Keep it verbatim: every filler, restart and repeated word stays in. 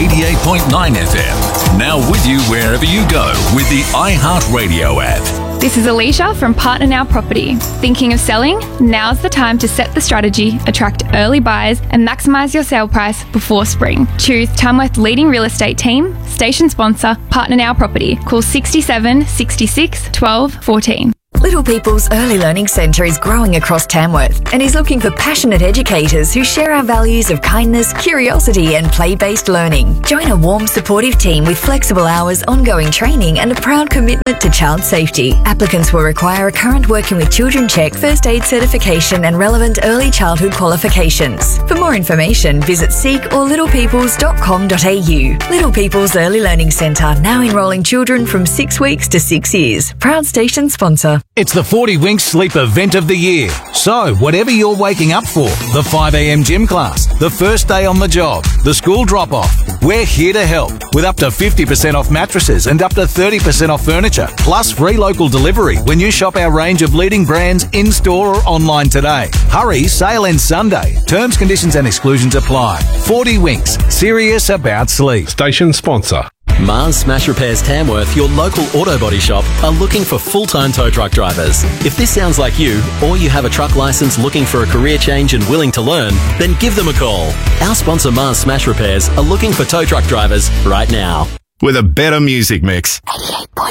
eighty-eight point nine F M. Now with you wherever you go with the iHeartRadio app. This is Alicia from Partner Now Property. Thinking of selling? Now's the time to set the strategy, attract early buyers and maximise your sale price before spring. Choose Tamworth's leading real estate team, station sponsor, Partner Now Property. Call sixty-seven, sixty-six, twelve, fourteen. Little People's Early Learning Centre is growing across Tamworth and is looking for passionate educators who share our values of kindness, curiosity and play-based learning. Join a warm, supportive team with flexible hours, ongoing training and a proud commitment to child safety. Applicants will require a current Working with Children check, first aid certification and relevant early childhood qualifications. For more information, visit seek or little peoples dot com dot a u. Little People's Early Learning Centre, now enrolling children from six weeks to six years. Proud station sponsor. It's the forty Winks Sleep event of the year. So, whatever you're waking up for, the five a m gym class, the first day on the job, the school drop-off, we're here to help with up to fifty percent off mattresses and up to thirty percent off furniture, plus free local delivery when you shop our range of leading brands in-store or online today. Hurry, sale ends Sunday. Terms, conditions and exclusions apply. forty Winks, serious about sleep. Station sponsor. Mars Smash Repairs Tamworth, your local auto body shop, are looking for full-time tow truck drivers. If this sounds like you, or you have a truck licence looking for a career change and willing to learn, then give them a call. Our sponsor Mars Smash Repairs are looking for tow truck drivers right now. With a better music mix. eighty-eight point